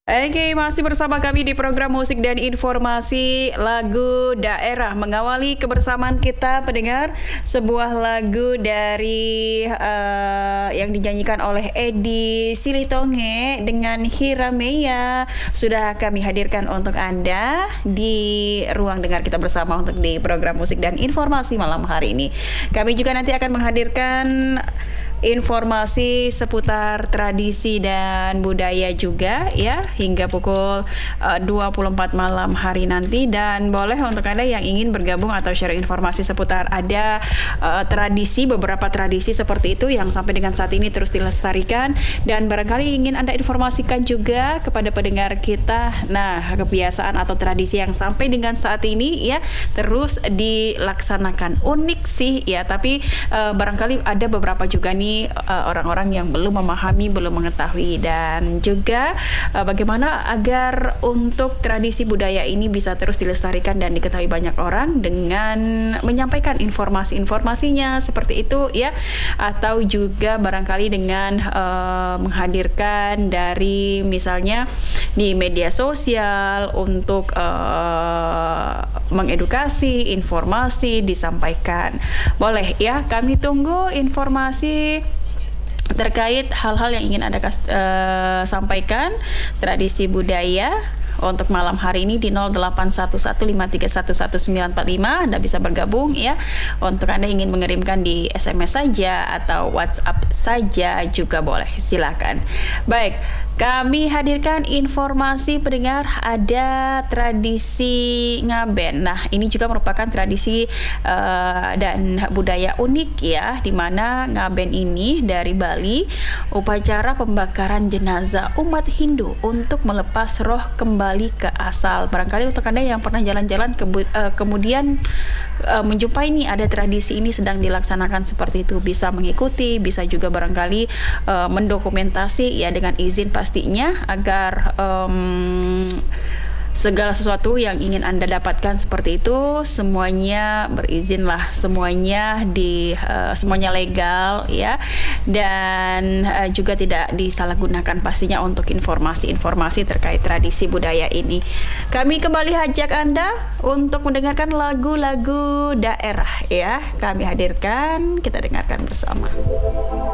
Oke, masih bersama kami di program musik dan informasi lagu daerah. Mengawali kebersamaan kita pendengar, sebuah lagu dari yang dinyanyikan oleh Edi Silitonge dengan Hirameya sudah kami hadirkan untuk Anda di ruang dengar kita bersama untuk di program musik dan informasi malam hari ini. Kami juga nanti akan menghadirkan informasi seputar tradisi dan budaya juga ya hingga pukul 24 malam hari nanti, dan boleh untuk Anda yang ingin bergabung atau share informasi seputar ada beberapa tradisi seperti itu yang sampai dengan saat ini terus dilestarikan dan barangkali ingin Anda informasikan juga kepada pendengar kita. Nah, kebiasaan atau tradisi yang sampai dengan saat ini ya terus dilaksanakan unik sih ya, tapi barangkali ada beberapa juga nih orang-orang yang belum memahami, belum mengetahui, dan juga bagaimana agar untuk tradisi budaya ini bisa terus dilestarikan dan diketahui banyak orang dengan menyampaikan informasi-informasinya seperti itu ya, atau juga barangkali dengan menghadirkan dari misalnya di media sosial untuk mengedukasi, informasi disampaikan. Boleh ya, kami tunggu informasi terkait hal-hal yang ingin Anda sampaikan tradisi budaya untuk malam hari ini di 081153111945. Anda bisa bergabung ya. Untuk Anda ingin mengirimkan di SMS saja atau WhatsApp saja juga boleh, silakan. Baik, kami hadirkan informasi pendengar, ada tradisi ngaben. Nah, ini juga merupakan tradisi dan budaya unik ya, di mana ngaben ini dari Bali, upacara pembakaran jenazah umat Hindu untuk melepas roh kembali ke asal. Barangkali untuk Anda yang pernah jalan-jalan kemudian menjumpai ini ada tradisi ini sedang dilaksanakan seperti itu, bisa mengikuti, bisa juga barangkali mendokumentasi ya dengan izin pastinya agar segala sesuatu yang ingin Anda dapatkan seperti itu semuanya berizin lah, semuanya semuanya legal ya, dan juga tidak disalahgunakan pastinya untuk informasi-informasi terkait tradisi budaya ini. Kami kembali ajak Anda untuk mendengarkan lagu-lagu daerah ya, kami hadirkan, kita dengarkan bersama.